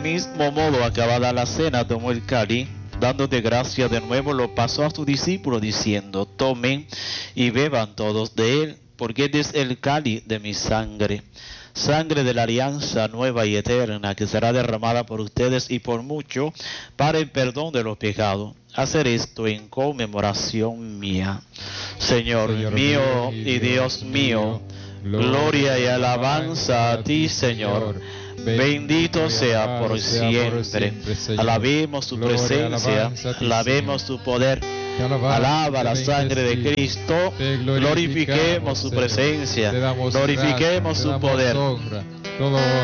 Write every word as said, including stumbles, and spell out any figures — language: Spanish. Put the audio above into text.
mismo modo, acabada la cena, tomó el cáliz, dándote gracia de nuevo, lo pasó a sus discípulos, diciendo: tomen y beban todos de él, porque este es el cáliz de mi sangre, sangre de la alianza nueva y eterna, que será derramada por ustedes y por muchos para el perdón de los pecados. Hacer esto en conmemoración mía. Señor, Señor mío y Dios mío, gloria y alabanza a ti, Señor. Bendito sea por siempre. Alabemos tu presencia, alabemos tu poder. Alaba la sangre de Cristo, glorifiquemos su presencia, glorifiquemos su poder.